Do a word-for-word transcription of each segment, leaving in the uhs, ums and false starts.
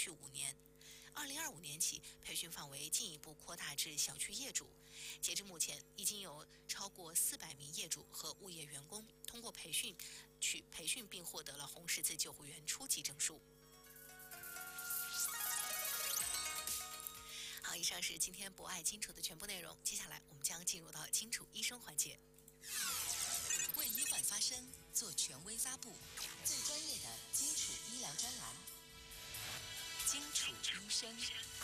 续五年。二零二五年起，培训范围进一步扩大至小区业主。截至目前，已经有超过四百名业主和物业员工通过培训去培训并获得了红十字救护员初级证书。好，以上是今天博爱金楚的全部内容。接下来我们将进入到金楚医生环节， 为医患发声，做权威发布，最专业的金楚医疗专栏。金楚医生。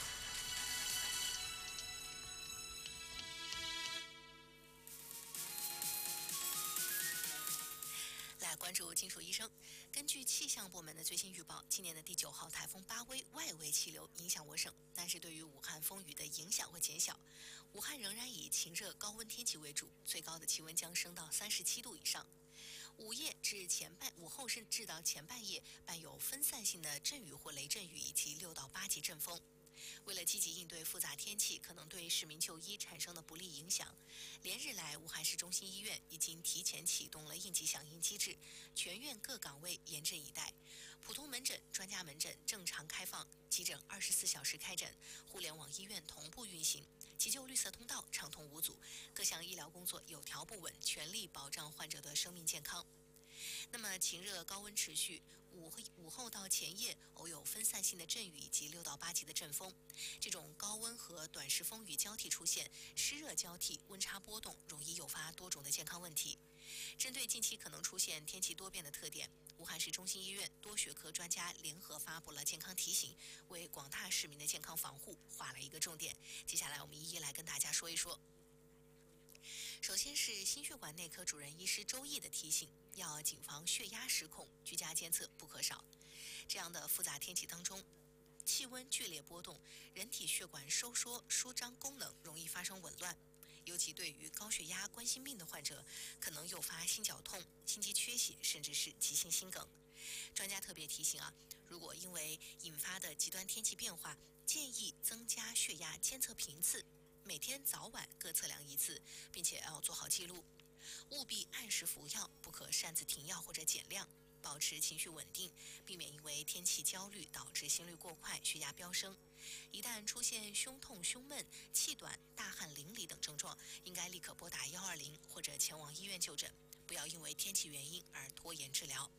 来关注金楚医生。根据气象部门的最新预报，今年的第九号台风巴威外围气流影响我省，但是对于武汉风雨的影响会减小。武汉仍然以晴热高温天气为主，最高的气温将升到三十七度以上。午夜至前半午后甚至到前半夜伴有分散性的阵雨或雷阵雨以及六到八级阵风。为了积极应对复杂天气可能对市民就医产生的不利影响，连日来武汉市中心医院已经提前启动了应急响应机制，全院各岗位严阵以待，普通门诊、专家门诊正常开放，急诊二十四小时开诊，互联网医院同步运行，急救绿色通道畅通无阻，各项医疗工作有条不紊，全力保障患者的生命健康。那么晴热高温持续，午午后到前夜偶有分散性的阵雨以及六到八级的阵风。这种高温和短时风雨交替出现，湿热交替，温差波动，容易诱发多种的健康问题。针对近期可能出现天气多变的特点，武汉市中心医院多学科专家联合发布了健康提醒，为广大市民的健康防护画了一个重点。接下来我们一一来跟大家说一说。首先是心血管内科主任医师周毅的提醒，要谨防血压失控，居家监测不可少。这样的复杂天气当中，气温剧烈波动，人体血管收缩舒张功能容易发生紊乱，尤其对于高血压、冠心病的患者，可能诱发心绞痛、心肌缺血，甚至是急性心梗。专家特别提醒啊，如果因为引发的极端天气变化，建议增加血压监测频次，每天早晚各测量一次，并且要做好记录。务必按时服药，不可擅自停药或者减量，保持情绪稳定，避免因为天气焦虑导致心率过快、血压飙升。一旦出现胸痛、胸闷、气短、大汗淋漓等症状，应该立刻拨打一二零或者前往医院就诊，不要因为天气原因而拖延治疗。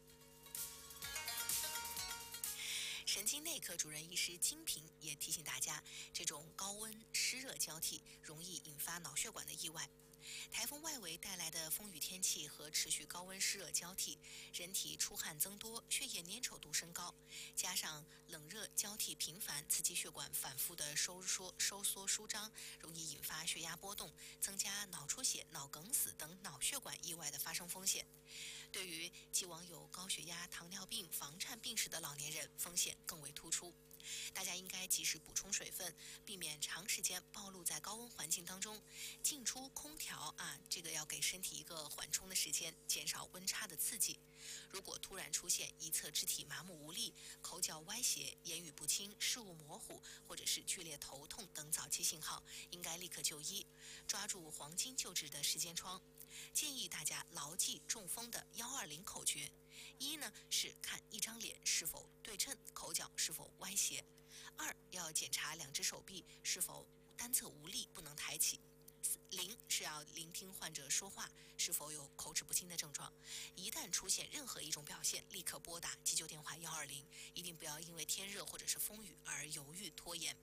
神经内科主任医师金平也提醒大家，这种高温湿热交替容易引发脑血管的意外。台风外围带来的风雨天气和持续高温湿热交替，人体出汗增多，血液粘稠度升高，加上冷热交替频繁，刺激血管反复的收缩、收缩、舒张，容易引发血压波动，增加脑出血、脑梗死等脑血管意外的发生风险。对于既往有高血压、糖尿病、房颤病史的老年人，风险更为突出。大家应该及时补充水分，避免长时间暴露在高温环境当中。进出空调啊，这个要给身体一个缓冲的时间，减少温差的刺激。如果突然出现一侧肢体麻木无力、口角歪斜、言语不清、视物模糊，或者是剧烈头痛等早期信号，应该立刻就医，抓住黄金救治的时间窗。建议大家牢记中风的一二零口诀。一呢是看一张脸是否对称，口角是否歪斜；二要检查两只手臂是否单侧无力不能抬起；零是要聆听患者说话是否有口齿不清的症状。一旦出现任何一种表现，立刻拨打急救电话一二零，一定不要因为天热或者是风雨而犹豫拖延。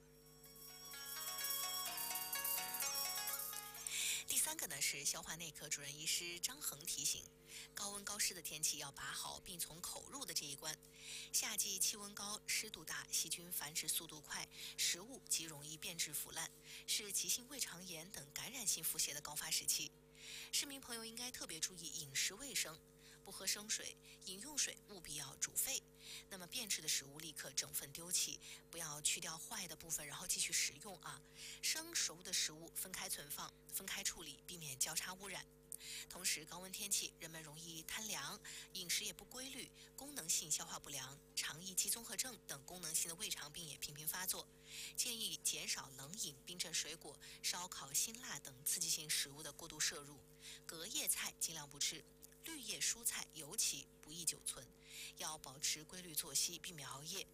第三个呢是消化内科主任医师张恒提醒，高温高湿的天气要把好病从口入的这一关。夏季气温高、湿度大、细菌繁殖速度快，食物极容易变质腐烂，是急性胃肠炎等感染性腹泻的高发时期。市民朋友应该特别注意饮食卫生，不喝生水，饮用水务必要煮沸。那么变质的食物立刻整份丢弃，不要去掉坏的部分然后继续食用啊。生熟的食物分开存放，分开处理，避免交叉污染。同时高温天气，人们容易贪凉，饮食也不规律，功能性消化不良、肠易激综合症等功能性的胃肠病也频频发作。建议减少冷饮、冰镇水果、烧烤、辛辣等刺激性食物的过度摄入，隔夜菜尽量不吃，绿叶蔬菜尤其不宜久存。要保持规律作息，避免熬夜，